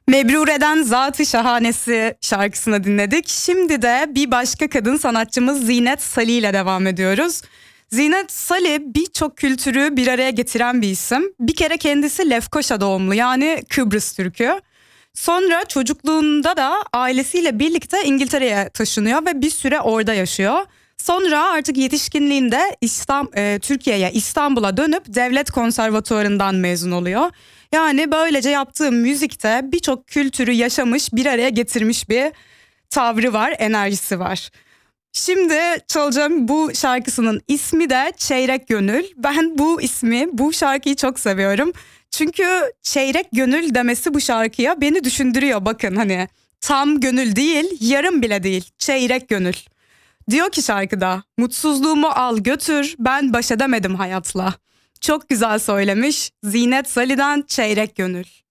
Mebrure'den Zat-ı Şahanesi şarkısını dinledik. Şimdi de bir başka kadın sanatçımız Zinet Salih ile devam ediyoruz. Zinet Salih birçok kültürü bir araya getiren bir isim. Bir kere kendisi Lefkoşa doğumlu, yani Kıbrıs Türk'ü. Sonra çocukluğunda da ailesiyle birlikte İngiltere'ye taşınıyor ve bir süre orada yaşıyor. Sonra artık yetişkinliğinde Türkiye'ye, İstanbul'a dönüp Devlet Konservatuvarı'ndan mezun oluyor. Yani böylece yaptığı müzikte birçok kültürü yaşamış, bir araya getirmiş bir tavrı var, enerjisi var. Şimdi çalacağım bu şarkısının ismi de Çeyrek Gönül. Ben bu şarkıyı çok seviyorum. Çünkü çeyrek gönül demesi bu şarkıya beni düşündürüyor. Bakın, hani tam gönül değil, yarım bile değil, çeyrek gönül. Diyor ki şarkıda, mutsuzluğumu al götür, ben baş edemedim hayatla. Çok güzel söylemiş. Zinet Salih'den Çeyrek Gönül.